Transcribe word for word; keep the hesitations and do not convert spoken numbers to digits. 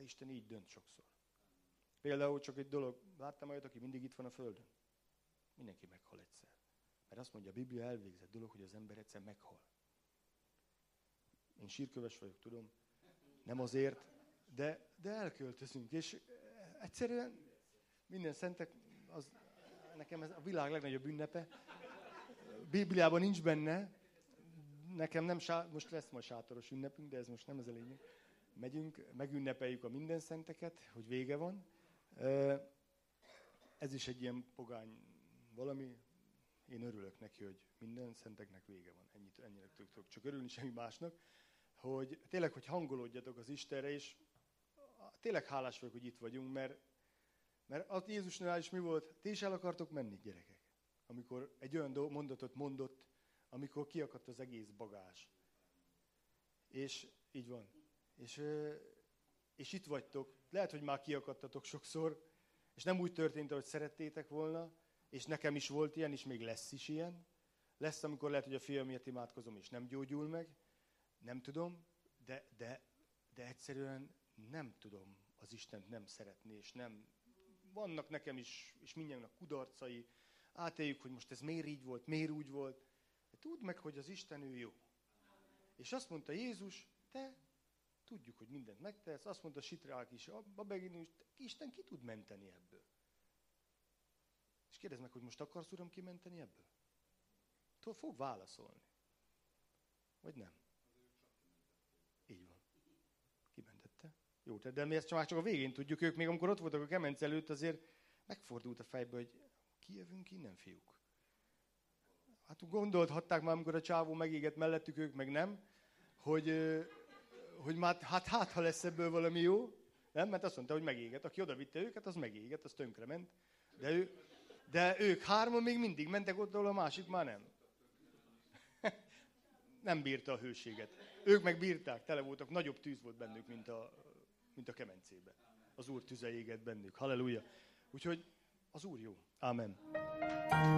Isten így dönt sokszor. Például csak egy dolog, láttam olyat, aki mindig itt van a földön? Mindenki meghal egyszer. Mert azt mondja, a Biblia elvégzett dolog, hogy az ember egyszer meghal. Én sírköves vagyok, tudom. Nem azért, de, de elköltözünk. És egyszerűen minden szentek, az, nekem ez a világ legnagyobb ünnepe. Bibliában nincs benne. Nekem nem, most lesz majd sátoros ünnepünk, de ez most nem ez a lényeg. Megyünk, megünnepeljük a minden szenteket, hogy vége van. Ez is egy ilyen pogány valami. Én örülök neki, hogy minden szenteknek vége van. Ennyit, ennyire tudok csak örülni, semmi másnak. Hogy tényleg, hogy hangolódjatok az Istenre, és tényleg hálás vagyok, hogy itt vagyunk, mert, mert az Jézusnál is mi volt? Ti is el akartok menni, gyerekek? Amikor egy olyan mondatot mondott, amikor kiakadt az egész bagázs. És így van. És, és itt vagytok. Lehet, hogy már kiakadtatok sokszor, és nem úgy történt, ahogy szerettétek volna, és nekem is volt ilyen, és még lesz is ilyen. Lesz, amikor lehet, hogy a fiam miatt imádkozom, és nem gyógyul meg. Nem tudom, de, de, de egyszerűen nem tudom az Istent nem szeretni, és nem... Vannak nekem is, és mindjárt kudarcai. Átéljük, hogy most ez miért így volt, miért úgy volt. De tudd meg, hogy az Isten ő jó. És azt mondta Jézus, te tudjuk, hogy mindent megtesz. Azt mondta Sitrák is, a Begin is, Isten ki tud menteni ebből. És kérdezd meg, hogy most akarsz, Uram, kimenteni ebből? Fog válaszolni. Vagy nem? Így van. Kimentette. Jó, de mi ezt csak a végén tudjuk. Ők még amikor ott voltak a kemenc előtt, azért megfordult a fejbe, hogy kijövünk innen, fiúk. Hát gondolhatták már, amikor a csávó megégett mellettük, ők meg nem, hogy, hogy már, hát, hát ha lesz ebből valami jó. Nem? Mert azt mondta, hogy megégett. Aki odavitte őket, az megégett, az tönkrement. De, ő, de ők hárman még mindig mentek ott, ahol a másik már nem. Nem bírta a hőséget. Ők meg bírták, tele voltak, nagyobb tűz volt bennük, mint a, mint a kemencében. Az Úr tüze égett bennük. Halleluja. Úgyhogy az Úr jó. Amen.